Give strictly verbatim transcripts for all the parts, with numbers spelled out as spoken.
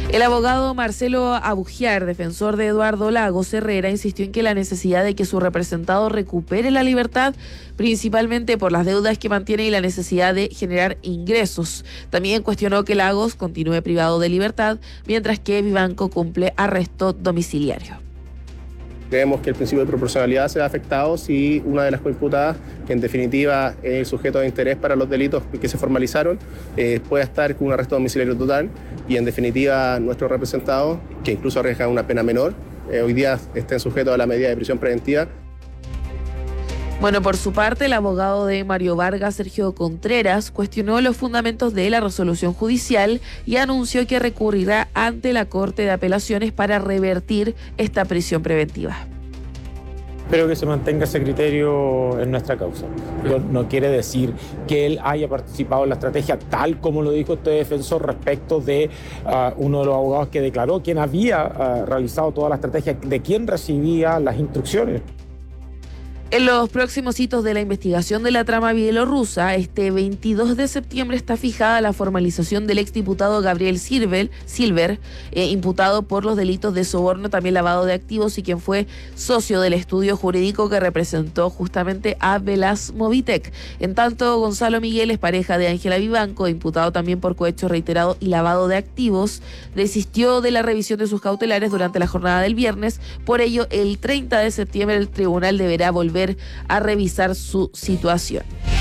El abogado Marcelo Abugiar, defensor de Eduardo Lagos Herrera, insistió en que la necesidad de que su representado recupere la libertad, principalmente por las deudas que mantiene y la necesidad de generar ingresos. También cuestionó que Lagos continúe privado de libertad, mientras que Vivanco cumple arresto domiciliario. Creemos que el principio de proporcionalidad se ve afectado si una de las coimputadas, que en definitiva es el sujeto de interés para los delitos que se formalizaron, eh, pueda estar con un arresto domiciliario total y en definitiva nuestro representado, que incluso arriesga una pena menor, eh, hoy día estén sujetos a la medida de prisión preventiva. Bueno, por su parte, el abogado de Mario Vargas, Sergio Contreras, cuestionó los fundamentos de la resolución judicial y anunció que recurrirá ante la Corte de Apelaciones para revertir esta prisión preventiva. Espero que se mantenga ese criterio en nuestra causa. Pero no quiere decir que él haya participado en la estrategia tal como lo dijo este defensor respecto de uh, uno de los abogados que declaró quien había uh, realizado toda la estrategia, de quién recibía las instrucciones. En los próximos hitos de la investigación de la trama bielorrusa, este veintidós de septiembre está fijada la formalización del exdiputado Gabriel Silver, Silver eh, imputado por los delitos de soborno, también lavado de activos, y quien fue socio del estudio jurídico que representó justamente a Velasmovitec. En tanto, Gonzalo Miguel es pareja de Ángela Vivanco, imputado también por cohecho reiterado y lavado de activos, desistió de la revisión de sus cautelares durante la jornada del viernes. Por ello, el treinta de septiembre el tribunal deberá volver a revisar su situación.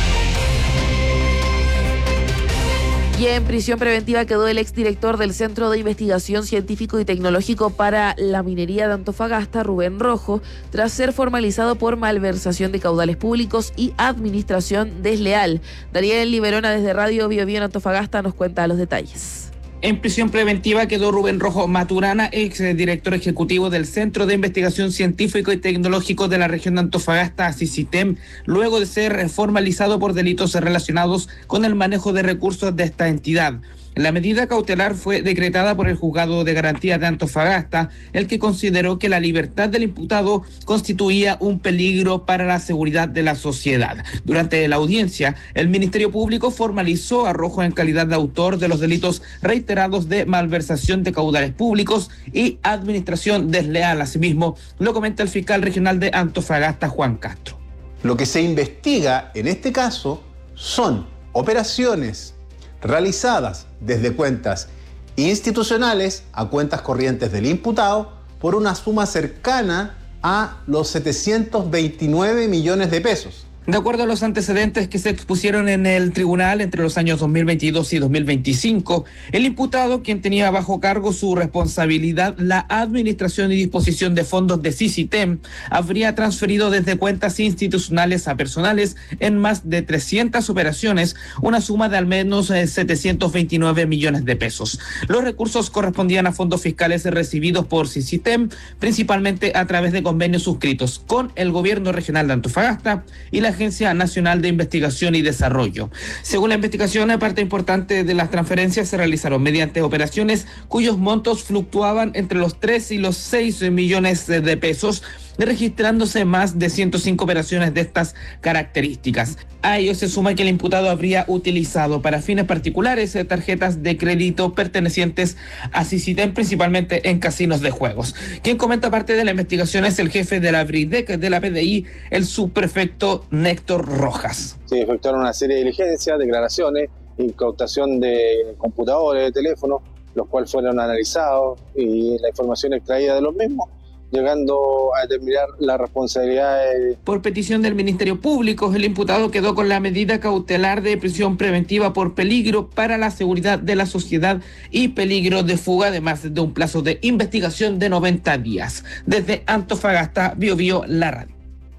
Y en prisión preventiva quedó el exdirector del Centro de Investigación Científico y Tecnológico para la Minería de Antofagasta, Rubén Rojo, tras ser formalizado por malversación de caudales públicos y administración desleal. Daniel Liberona desde Radio Bio Bio en Antofagasta nos cuenta los detalles. En prisión preventiva quedó Rubén Rojo Maturana, ex director ejecutivo del Centro de Investigación Científico y Tecnológico de la región de Antofagasta, CICITEM, luego de ser formalizado por delitos relacionados con el manejo de recursos de esta entidad. La medida cautelar fue decretada por el Juzgado de Garantía de Antofagasta, el que consideró que la libertad del imputado constituía un peligro para la seguridad de la sociedad. Durante la audiencia, el Ministerio Público formalizó a Rojo en calidad de autor de los delitos reiterados de malversación de caudales públicos y administración desleal. Asimismo, lo comenta el fiscal regional de Antofagasta, Juan Castro. Lo que se investiga en este caso son operaciones realizadas desde cuentas institucionales a cuentas corrientes del imputado por una suma cercana a los setecientos veintinueve millones de pesos. De acuerdo a los antecedentes que se expusieron en el tribunal entre los años dos mil veintidós y dos mil veinticinco, el imputado, quien tenía bajo cargo su responsabilidad la administración y disposición de fondos de CICITEM, habría transferido desde cuentas institucionales a personales en más de trescientas operaciones, una suma de al menos setecientos veintinueve millones de pesos. Los recursos correspondían a fondos fiscales recibidos por CICITEM, principalmente a través de convenios suscritos con el gobierno regional de Antofagasta y la Agencia Nacional de Investigación y Desarrollo. Según la investigación, parte importante de las transferencias se realizaron mediante operaciones cuyos montos fluctuaban entre los tres y los seis millones de pesos, registrándose más de ciento cinco operaciones de estas características. A ello se suma que el imputado habría utilizado para fines particulares tarjetas de crédito pertenecientes a CICITEM, principalmente en casinos de juegos. Quien comenta parte de la investigación es el jefe de la BRIDEC de la P D I, el subprefecto Néctor Rojas. Se efectuaron una serie de diligencias, declaraciones, incautación de computadores, de teléfonos, los cuales fueron analizados y la información extraída de los mismos, llegando a determinar la responsabilidad. De... Por petición del Ministerio Público, el imputado quedó con la medida cautelar de prisión preventiva por peligro para la seguridad de la sociedad y peligro de fuga, además de un plazo de investigación de noventa días. Desde Antofagasta, Bio Bio, la radio.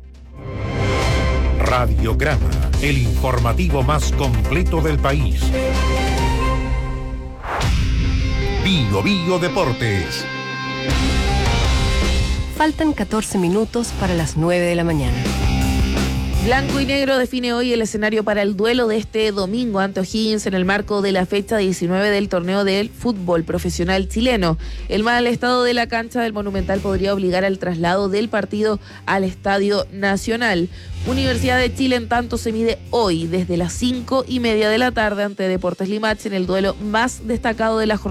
Radiograma, el informativo más completo del país. Bio Bio Deportes. Faltan catorce minutos para las nueve de la mañana. Blanco y Negro define hoy el escenario para el duelo de este domingo ante O'Higgins en el marco de la fecha diecinueve del torneo del fútbol profesional chileno. El mal estado de la cancha del Monumental podría obligar al traslado del partido al Estadio Nacional. Universidad de Chile, en tanto, se mide hoy desde las cinco y media de la tarde ante Deportes Limache en el duelo más destacado de la jornada.